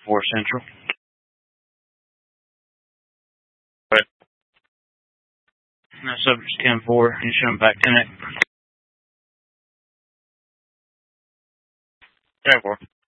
10-4 Central. But no subject's 10-4. You show them back 10-8. Jaguar.